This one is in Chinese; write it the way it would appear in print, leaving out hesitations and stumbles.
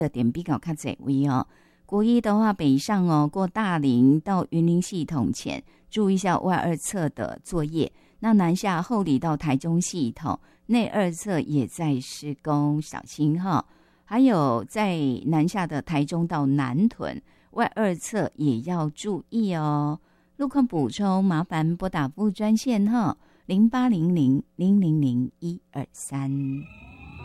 的点比较较侪位哦。国一的话，北上哦，过大林到云林系统前，注意一下外二侧的作业。那南下后里到台中系统，内二侧也在施工，小心哈。还有在南下的台中到南屯，外二侧也要注意哦。路况补充，麻烦拨打副专线哈，0800-000-123。